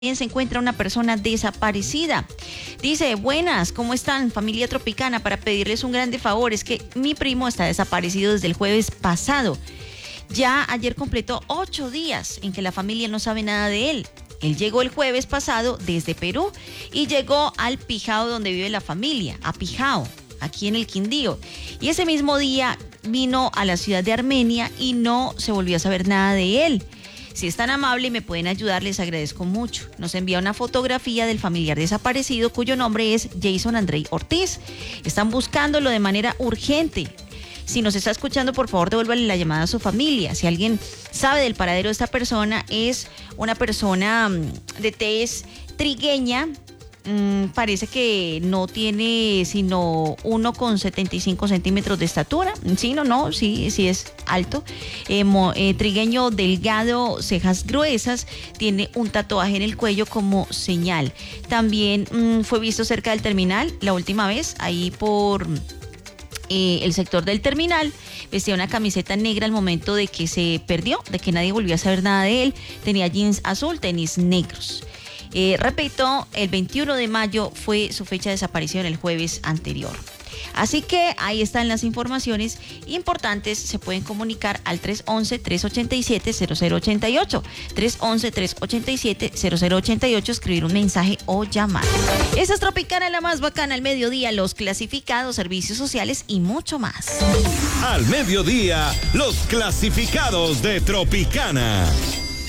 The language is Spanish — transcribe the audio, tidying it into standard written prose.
Se encuentra una persona desaparecida. Dice: buenas, ¿cómo están, familia tropicana? Para pedirles un grande favor, es que mi primo está desaparecido desde el jueves pasado. Ya ayer completó 8 días en que la familia no sabe nada de él. Él llegó el jueves pasado desde Perú y llegó al Pijao donde vive la familia, a Pijao, aquí en el Quindío. Y ese mismo día vino a la ciudad de Armenia y no se volvió a saber nada de él. Si es tan amable y me pueden ayudar, les agradezco mucho. Nos envía una fotografía del familiar desaparecido cuyo nombre es Jason Andrei Ortiz. Están buscándolo de manera urgente. Si nos está escuchando, por favor, devuélvale la llamada a su familia. Si alguien sabe del paradero de esta persona, es una persona de tez trigueña. Parece que no tiene sino 1,75 centímetros de estatura. Sí es alto. Trigueño delgado, cejas gruesas, tiene un tatuaje en el cuello como señal. También fue visto cerca del terminal la última vez, ahí por el sector del terminal. Vestía una camiseta negra al momento de que se perdió, de que nadie volvió a saber nada de él. Tenía jeans azul, tenis negros. Repito, el 21 de mayo fue su fecha de desaparición, el jueves anterior. Así que ahí están las informaciones importantes. Se pueden comunicar al 311-387-0088. 311-387-0088, escribir un mensaje o llamar. Esa es Tropicana, la más bacana, al mediodía, los clasificados, servicios sociales y mucho más. Al mediodía, los clasificados de Tropicana.